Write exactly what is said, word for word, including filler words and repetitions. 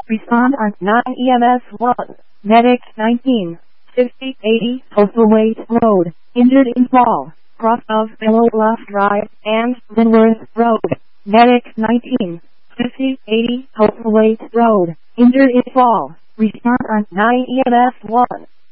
Respond on nine E M S one. Medic nineteen. fifty eighty Postlethwaite Road. Injured in fall. Cross of Below Bluff Drive and Linworth Road. Medic nineteen. fifty eighty Postlethwaite Road. Injured in fall. Respond on nine E M S one.